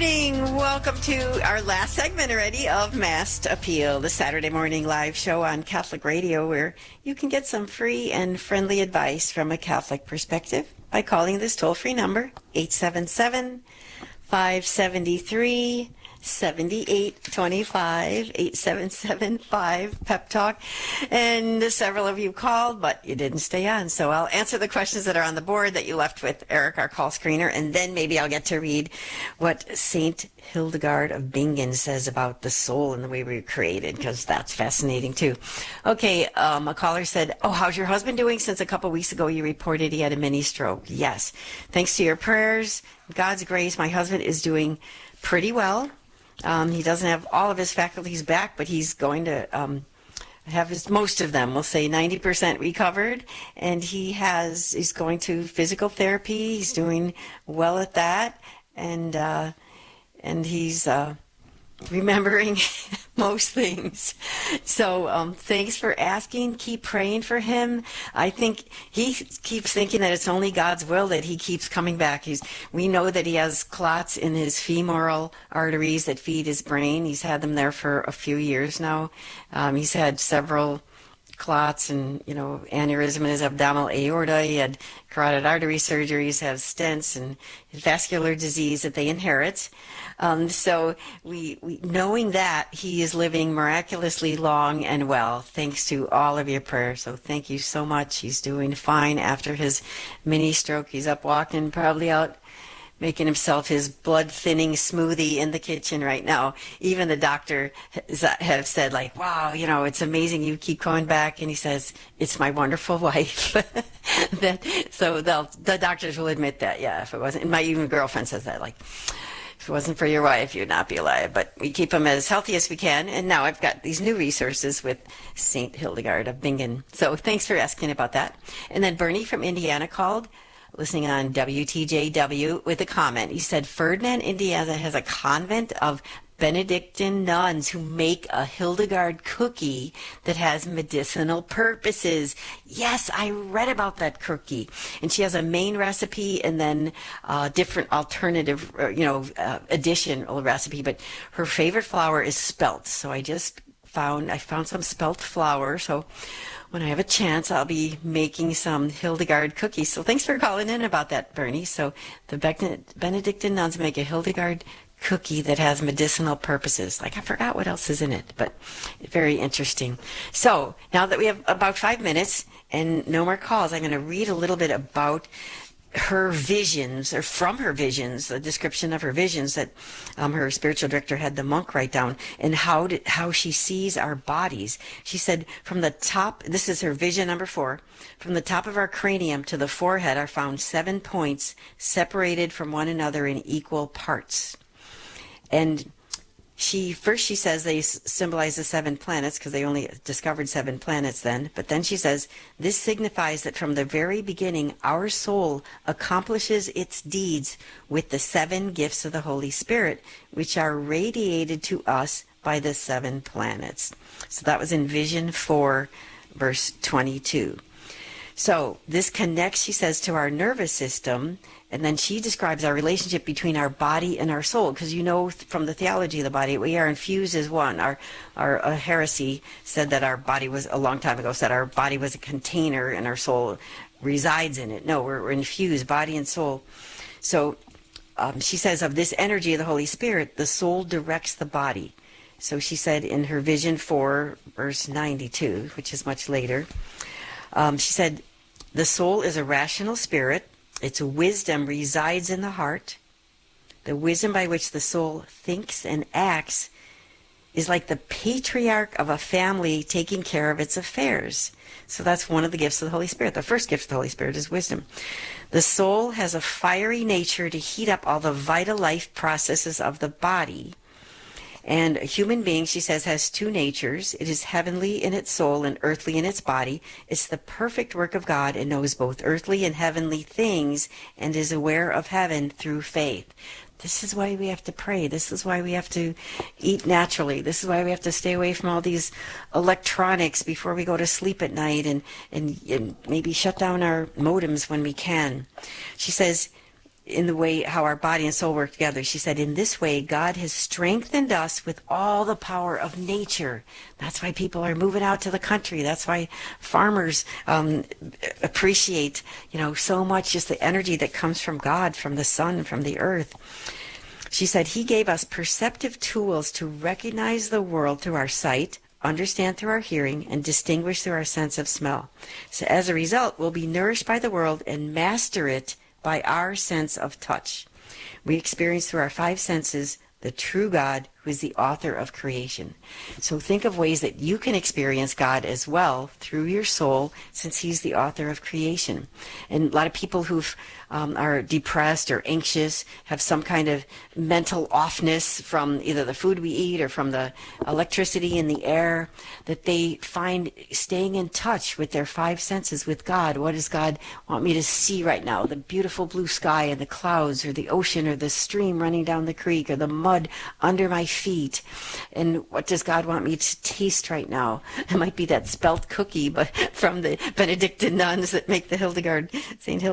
morning. Welcome to our last segment already of Mass Appeal, the Saturday morning live show on Catholic Radio where you can get some free and friendly advice from a Catholic perspective by calling this toll-free number, 877-573 7825 8775 Pep Talk. And several of you called, but you didn't stay on. So I'll answer the questions that are on the board that you left with Eric, our call screener, and then maybe I'll get to read what Saint Hildegard of Bingen says about the soul and the way we were created, because that's fascinating too. Okay, a caller said, oh, how's your husband doing? Since a couple weeks ago you reported he had a mini stroke. Yes. Thanks to your prayers, God's grace, my husband is doing pretty well. He doesn't have all of his faculties back, but he's going to have most of them. We'll say 90% recovered, and he's going to physical therapy. He's doing well at that, and he's remembering most things. So thanks for asking. Keep praying for him. I think he keeps thinking that it's only God's will that he keeps coming back. We know that he has clots in his femoral arteries that feed his brain. He's had them there for a few years now. He's had several clots and, aneurysm in his abdominal aorta. He had carotid artery surgeries, have stents and vascular disease that they inherit. So we knowing that he is living miraculously long and well, thanks to all of your prayers. So thank you so much. He's doing fine after his mini stroke. He's up walking, probably out making himself his blood-thinning smoothie in the kitchen right now. Even the doctor have said, like, wow, it's amazing you keep coming back. And he says, it's my wonderful wife. So the doctors will admit that, yeah, if it wasn't. And my even girlfriend says that, like, if it wasn't for your wife, you'd not be alive. But we keep him as healthy as we can. And now I've got these new resources with St. Hildegard of Bingen. So thanks for asking about that. And then Bernie from Indiana called, listening on WTJW, with a comment. He said, Ferdinand, Indiana has a convent of Benedictine nuns who make a Hildegard cookie that has medicinal purposes. Yes, I read about that cookie. And she has a main recipe and then different alternative, additional recipe. But her favorite flour is spelt. So I found some spelt flour. So when I have a chance, I'll be making some Hildegard cookies. So thanks for calling in about that, Bernie. So the Benedictine nuns make a Hildegard cookie that has medicinal purposes. Like, I forgot what else is in it, but very interesting. So now that we have about 5 minutes and no more calls, I'm going to read a little bit about her visions, or from her visions, a description of her visions that her spiritual director had the monk write down, and how she sees our bodies. She said, from the top, this is her vision number 4, from the top of our cranium to the forehead are found 7 points separated from one another in equal parts. And she says they symbolize the 7 planets because they only discovered 7 planets then. But then she says, this signifies that from the very beginning, our soul accomplishes its deeds with the 7 gifts of the Holy Spirit, which are radiated to us by the 7 planets. So that was in Vision 4, verse 22. So this connects, she says, to our nervous system. And then she describes our relationship between our body and our soul, because from the theology of the body, we are infused as one. Our heresy said that our body was, a long time ago, said our body was a container and our soul resides in it. No, we're infused, body and soul. So she says of this energy of the Holy Spirit, the soul directs the body. So she said in her Vision 4, verse 92, which is much later, she said, the soul is a rational spirit. Its wisdom resides in the heart. The wisdom by which the soul thinks and acts is like the patriarch of a family taking care of its affairs. So that's one of the gifts of the Holy Spirit. The first gift of the Holy Spirit is wisdom. The soul has a fiery nature to heat up all the vital life processes of the body. And a human being, she says, has 2 natures. It is heavenly in its soul and earthly in its body. It's the perfect work of God and knows both earthly and heavenly things and is aware of heaven through faith. This is why we have to pray. This is why we have to eat naturally. This is why we have to stay away from all these electronics before we go to sleep at night and maybe shut down our modems when we can. She says, in the way how our body and soul work together. She said, in this way, God has strengthened us with all the power of nature. That's why people are moving out to the country. That's why farmers appreciate, so much just the energy that comes from God, from the sun, from the earth. She said, he gave us perceptive tools to recognize the world through our sight, understand through our hearing, and distinguish through our sense of smell. So as a result, we'll be nourished by the world and master it by our sense of touch. We experience through our five senses the true God who is the author of creation. So think of ways that you can experience God as well through your soul, since he's the author of creation. And a lot of people who are depressed or anxious have some kind of mental offness from either the food we eat or from the electricity in the air, that they find staying in touch with their five senses, with God. What does God want me to see right now? The beautiful blue sky and the clouds, or the ocean, or the stream running down the creek, or the mud under my feet. And what does God want me to taste right now? It might be that spelt cookie, but from the Benedictine nuns that make the St.